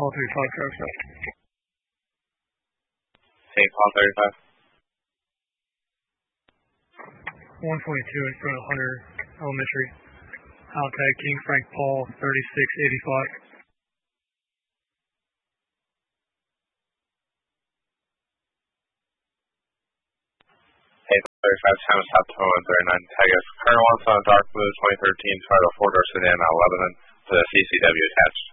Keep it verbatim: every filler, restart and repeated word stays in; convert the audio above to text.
Paul thirty-five, Travis. Saint Paul thirty-five. one twenty-two in front of Hunter Elementary. Contact King Frank Paul thirty-six eighty-five. Hey, thirty-five, Thomas South one thirty-nine, Tegas. Colonel wants on a dark blue twenty thirteen Toyota four-door sedan at eleven to the C C W attached.